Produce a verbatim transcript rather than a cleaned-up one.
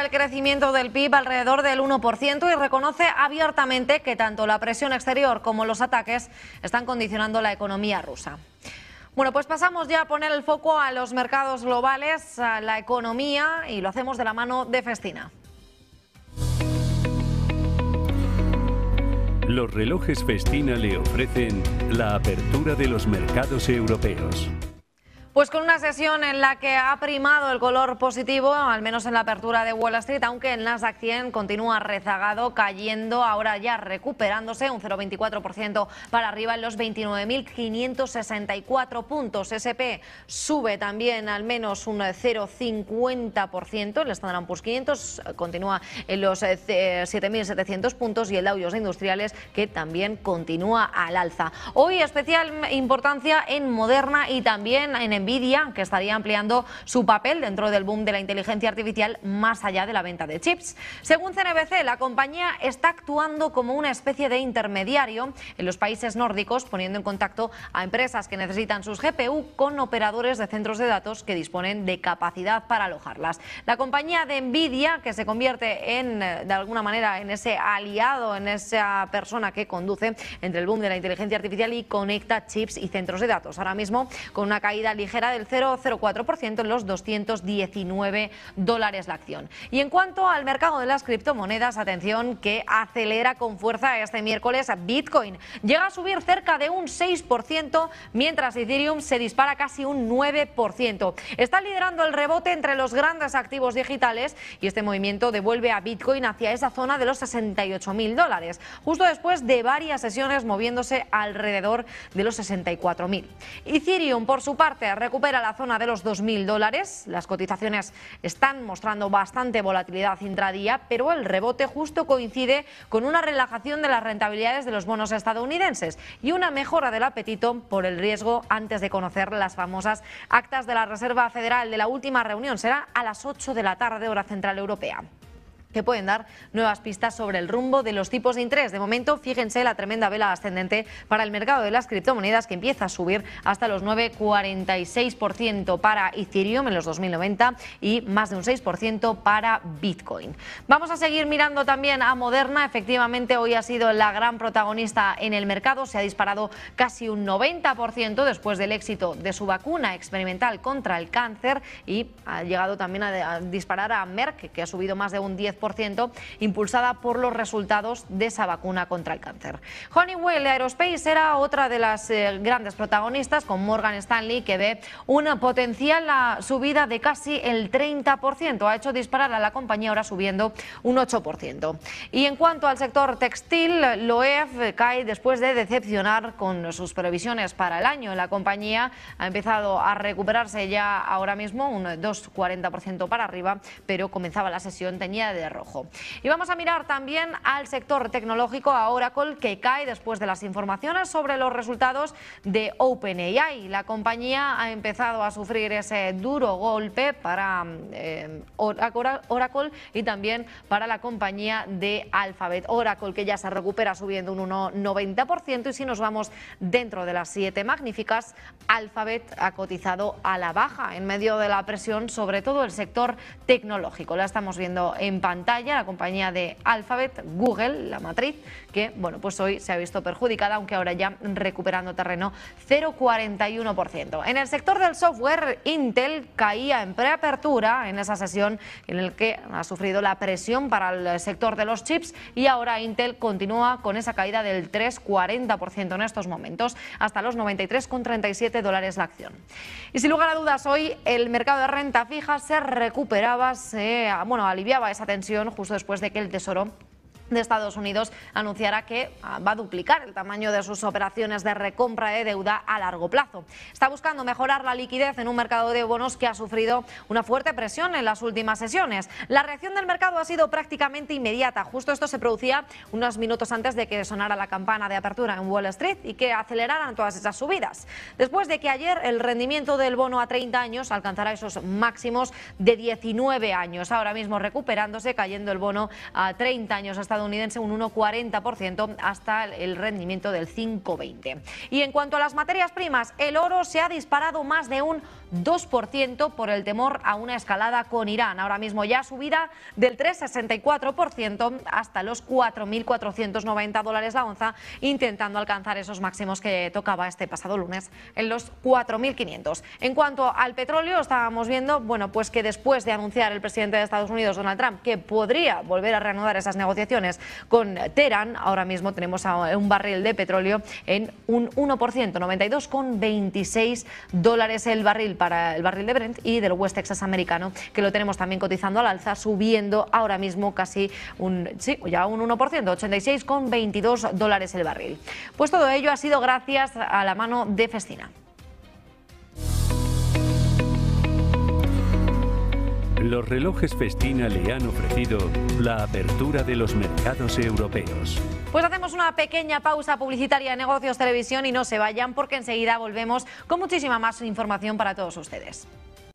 el crecimiento del P I B alrededor del uno por ciento y reconoce abiertamente que tanto la presión exterior como los ataques están condicionando la economía rusa. Bueno, pues pasamos ya a poner el foco a los mercados globales, a la economía, y lo hacemos de la mano de Festina. Los relojes Festina le ofrecen la apertura de los mercados europeos. Pues con una sesión en la que ha primado el color positivo, al menos en la apertura de Wall Street, aunque el Nasdaq cien continúa rezagado, cayendo, ahora ya recuperándose un cero coma veinticuatro por ciento para arriba en los veintinueve mil quinientos sesenta y cuatro puntos. S and P sube también al menos un cero coma cincuenta por ciento, el Standard and Poor's quinientos continúa en los siete mil setecientos puntos y el Dow Jones Industriales, que también continúa al alza. Hoy especial importancia en Moderna y también en Nvidia, que estaría ampliando su papel dentro del boom de la inteligencia artificial más allá de la venta de chips. Según C N B C, la compañía está actuando como una especie de intermediario en los países nórdicos, poniendo en contacto a empresas que necesitan sus G P U con operadores de centros de datos que disponen de capacidad para alojarlas. La compañía de Nvidia, que se convierte en, de alguna manera, en ese aliado, en esa persona que conduce entre el boom de la inteligencia artificial y conecta chips y centros de datos. Ahora mismo con una caída ligera del cero coma cero cuatro por ciento en los doscientos diecinueve dólares la acción. Y en cuanto al mercado de las criptomonedas, atención, que acelera con fuerza este miércoles a Bitcoin. Llega a subir cerca de un seis por ciento, mientras Ethereum se dispara casi un nueve por ciento. Está liderando el rebote entre los grandes activos digitales y este movimiento devuelve a Bitcoin hacia esa zona de los sesenta y ocho mil dólares, justo después de varias sesiones moviéndose alrededor de los sesenta y cuatro mil. Ethereum, por su parte, recupera la zona de los dos mil dólares. Las cotizaciones están mostrando bastante volatilidad intradía, pero el rebote justo coincide con una relajación de las rentabilidades de los bonos estadounidenses y una mejora del apetito por el riesgo antes de conocer las famosas actas de la Reserva Federal de la última reunión. Será a las ocho de la tarde, hora central europea, que pueden dar nuevas pistas sobre el rumbo de los tipos de interés. De momento, fíjense la tremenda vela ascendente para el mercado de las criptomonedas, que empieza a subir hasta los nueve coma cuarenta y seis por ciento para Ethereum en los dos mil noventa y más de un seis por ciento para Bitcoin. Vamos a seguir mirando también a Moderna. Efectivamente, hoy ha sido la gran protagonista en el mercado. Se ha disparado casi un noventa por ciento después del éxito de su vacuna experimental contra el cáncer y ha llegado también a disparar a Merck, que ha subido más de un diez por ciento, impulsada por los resultados de esa vacuna contra el cáncer. Honeywell Aerospace era otra de las eh, grandes protagonistas, con Morgan Stanley, que ve una potencial uh, subida de casi el treinta por ciento. Ha hecho disparar a la compañía, ahora subiendo un ocho por ciento. Y en cuanto al sector textil, Loewe cae después de decepcionar con sus previsiones para el año. La compañía ha empezado a recuperarse ya ahora mismo, un dos coma cuarenta por ciento para arriba, pero comenzaba la sesión teñida de rojo. Y vamos a mirar también al sector tecnológico, a Oracle, que cae después de las informaciones sobre los resultados de OpenAI. La compañía ha empezado a sufrir ese duro golpe para eh, Oracle y también para la compañía de Alphabet. Oracle, que ya se recupera subiendo un uno coma noventa por ciento, y si nos vamos dentro de las siete magníficas, Alphabet ha cotizado a la baja en medio de la presión sobre todo el sector tecnológico. La estamos viendo en pantalla. La compañía de Alphabet, Google, la matriz, que bueno, pues hoy se ha visto perjudicada, aunque ahora ya recuperando terreno, cero coma cuarenta y uno por ciento. En el sector del software, Intel caía en preapertura en esa sesión en el que ha sufrido la presión para el sector de los chips, y ahora Intel continúa con esa caída del tres coma cuarenta por ciento en estos momentos, hasta los noventa y tres coma treinta y siete dólares la acción. Y sin lugar a dudas, hoy el mercado de renta fija se recuperaba, se bueno, aliviaba esa tensión justo después de que el Tesoro de Estados Unidos anunciará que va a duplicar el tamaño de sus operaciones de recompra de deuda a largo plazo. Está buscando mejorar la liquidez en un mercado de bonos que ha sufrido una fuerte presión en las últimas sesiones. La reacción del mercado ha sido prácticamente inmediata. Justo esto se producía unos minutos antes de que sonara la campana de apertura en Wall Street y que aceleraran todas esas subidas. Después de que ayer el rendimiento del bono a treinta años alcanzara esos máximos de diecinueve años. Ahora mismo recuperándose, cayendo el bono a treinta años estadounidense un uno coma cuarenta por ciento hasta el rendimiento del cinco coma veinte. Y en cuanto a las materias primas, el oro se ha disparado más de un dos por ciento por el temor a una escalada con Irán. Ahora mismo ya subida del tres coma sesenta y cuatro por ciento hasta los cuatro mil cuatrocientos noventa dólares la onza, intentando alcanzar esos máximos que tocaba este pasado lunes en los cuatro mil quinientos. En cuanto al petróleo, estábamos viendo, bueno, pues que después de anunciar el presidente de Estados Unidos, Donald Trump, que podría volver a reanudar esas negociaciones con Teherán, ahora mismo tenemos a un barril de petróleo en un uno por ciento, noventa y dos coma veintiséis dólares el barril para el barril de Brent, y del West Texas americano, que lo tenemos también cotizando al alza, subiendo ahora mismo casi un, sí, ya un uno por ciento, ochenta y seis coma veintidós dólares el barril. Pues todo ello ha sido gracias a la mano de Festina. Los relojes Festina le han ofrecido la apertura de los mercados europeos. Pues hacemos una pequeña pausa publicitaria en Negocios Televisión y no se vayan, porque enseguida volvemos con muchísima más información para todos ustedes.